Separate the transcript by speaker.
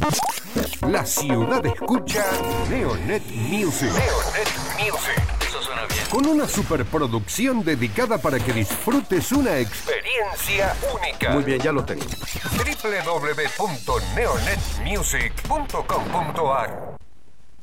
Speaker 1: La ciudad escucha Neonet Music. Neonet Music.
Speaker 2: Eso suena bien.
Speaker 1: Con una superproducción dedicada para que disfrutes una experiencia única.
Speaker 3: Muy bien, ya lo tengo.
Speaker 1: www.neonetmusic.com.ar